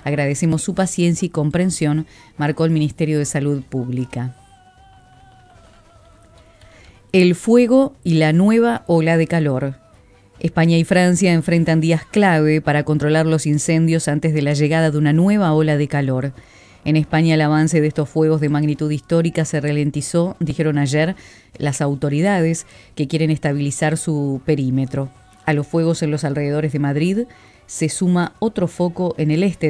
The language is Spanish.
Agradecemos su paciencia y comprensión, marcó el Ministerio de Salud Pública. El fuego y la nueva ola de calor. España y Francia enfrentan días clave para controlar los incendios antes de la llegada de una nueva ola de calor. En España el avance de estos fuegos de magnitud histórica se ralentizó, dijeron ayer las autoridades, que quieren estabilizar su perímetro. A los fuegos en los alrededores de Madrid se suma otro foco en el este